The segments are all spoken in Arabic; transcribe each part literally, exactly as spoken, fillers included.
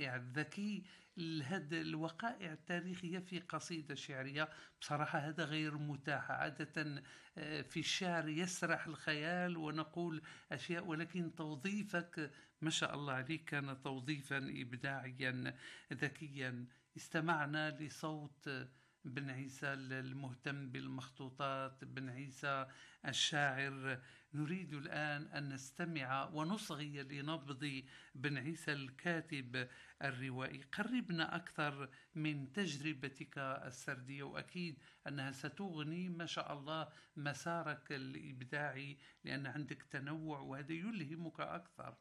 الرائع الذكي لهذه الوقائع التاريخية في قصيدة شعرية. بصراحة هذا غير متاح عادة في الشعر، يسرح الخيال ونقول أشياء، ولكن توظيفك ما شاء الله عليك كان توظيفا إبداعيا ذكيا. استمعنا لصوت بن عيسى المهتم بالمخطوطات، بن عيسى الشاعر. نريد الآن أن نستمع ونصغي لنبض بن عيسى الكاتب الروائي. قربنا أكثر من تجربتك السردية، وأكيد أنها ستغني ما شاء الله مسارك الإبداعي، لأن عندك تنوع وهذا يلهمك أكثر.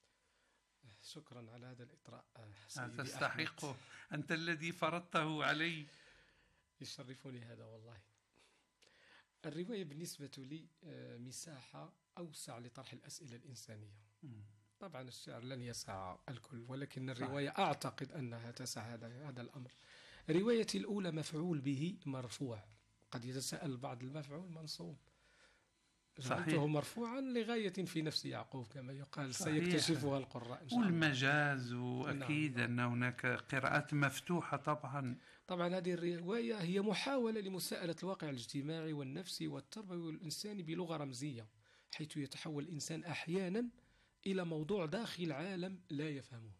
شكرا على هذا الإطراء سيدي. تستحقه، أنت الذي فرضته علي. يشرفني هذا والله. الرواية بالنسبة لي مساحة أوسع لطرح الأسئلة الإنسانية. طبعا الشعر لن يسع الكل، ولكن الرواية صح. أعتقد أنها تسع هذا هذا الأمر. روايتي الأولى مفعول به مرفوع. قد يتساءل بعض المفعول منصوب، جعلته مرفوعا لغاية في نفس يعقوب كما يقال. صحيح. سيكتشفها القراء إن شاء الله. والمجاز، وأكيد نعم. أن هناك قراءات مفتوحة طبعا. طبعا هذه الرواية هي محاولة لمساءلة الواقع الاجتماعي والنفسي والتربوي والإنساني بلغة رمزية، حيث يتحول الإنسان أحيانا إلى موضوع داخل عالم لا يفهمه.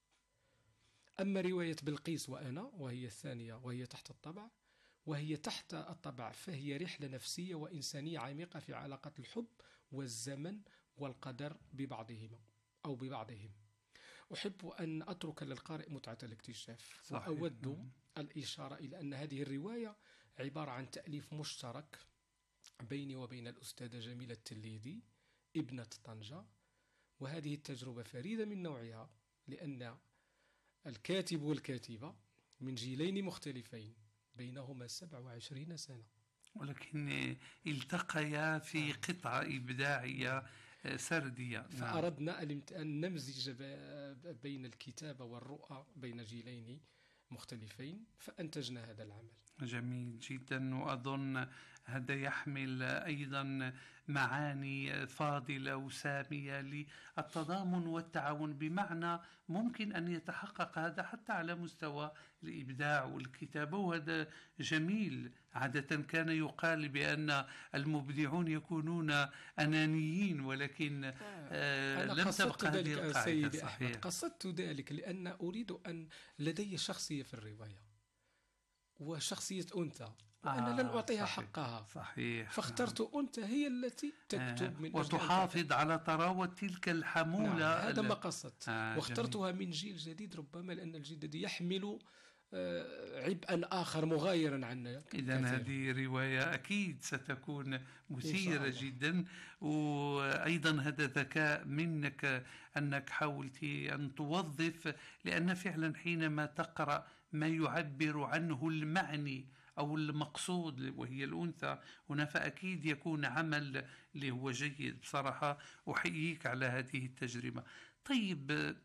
أما رواية بلقيس وأنا وهي الثانية وهي تحت الطبع، وهي تحت الطبع فهي رحلة نفسية وإنسانية عميقة في علاقة الحب والزمن والقدر ببعضهما أو ببعضهم. أحب أن أترك للقارئ متعة الاكتشاف. صحيح. وأود الإشارة إلى أن هذه الرواية عبارة عن تأليف مشترك بيني وبين الأستاذة جميلة التليدي ابنة طنجة، وهذه التجربة فريدة من نوعها، لأن الكاتب والكاتبة من جيلين مختلفين بينهما سبع وعشرين سنة، ولكن التقيا في قطعة إبداعية سردية. فأردنا أن نمزج بين الكتابة والرؤى بين جيلين مختلفين، فأنتجنا هذا العمل. جميل جدا، وأظن هذا يحمل أيضا معاني فاضلة وسامية للتضامن والتعاون، بمعنى ممكن أن يتحقق هذا حتى على مستوى الإبداع والكتابة، وهذا جميل. عادة كان يقال بأن المبدعون يكونون أنانيين، ولكن آه لم تبقى هذه القاعدة. صحيح. قصدت ذلك لأن أريد أن لدي شخصية في الرواية وشخصية أنثى، وأنا آه لن أعطيها صحيح. حقها. صحيح. فاخترت نعم. أنثى هي التي تكتب آه. من وتحافظ على طراوة تلك الحمولة. نعم. هذا ما قصدت. آه واخترتها جميل. من جيل جديد، ربما لأن الجيل الذي يحمل عبئا آخر مغايرا عنا. إذن هذه رواية أكيد ستكون مثيرة جدا، وأيضا هذا ذكاء منك أنك حاولت أن توظف، لأن فعلا حينما تقرأ ما يعبر عنه المعني أو المقصود وهي الأنثى هنا، فأكيد يكون عمل اللي هو جيد. بصراحة أحييك على هذه التجربة. طيب،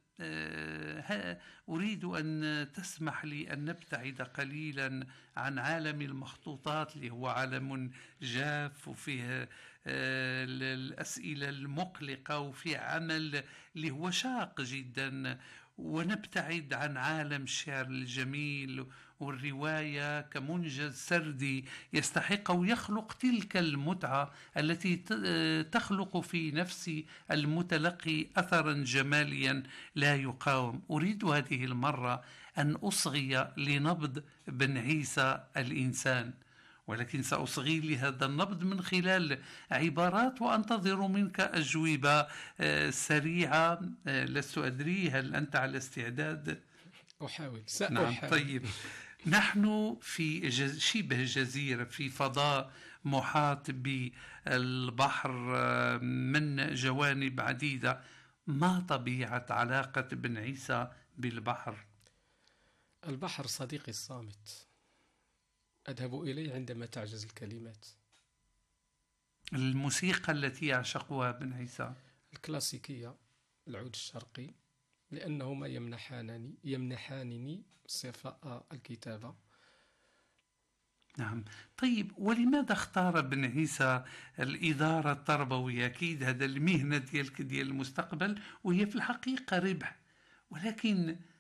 أريد أن تسمح لي أن نبتعد قليلا عن عالم المخطوطات اللي هو عالم جاف وفيه الأسئلة المقلقة وفيه عمل اللي هو شاق جدا، ونبتعد عن عالم الشعر الجميل والرواية كمنجز سردي يستحق ويخلق تلك المتعة التي تخلق في نفس المتلقي أثرا جماليا لا يقاوم. أريد هذه المرة أن أصغي لنبض بن عيسى الإنسان، ولكن سأصغي لهذا النبض من خلال عبارات، وأنتظر منك أجوبة سريعة. لست أدري هل أنت على استعداد؟ أحاول. سأحاول. نعم. طيب، نحن في جز... شبه جزيرة في فضاء محاط بالبحر من جوانب عديدة. ما طبيعة علاقة بن عيسى بالبحر؟ البحر صديقي الصامت، أذهب إليه عندما تعجز الكلمات. الموسيقى التي يعشقها بن عيسى الكلاسيكية، العود الشرقي، لأنهما يمنحانني يمنحانني صفاء الكتابة. نعم. طيب، ولماذا اختار بن عيسى الإدارة التربوية؟ أكيد هذا المهنة ديالك ديال المستقبل، وهي في الحقيقة ربح، ولكن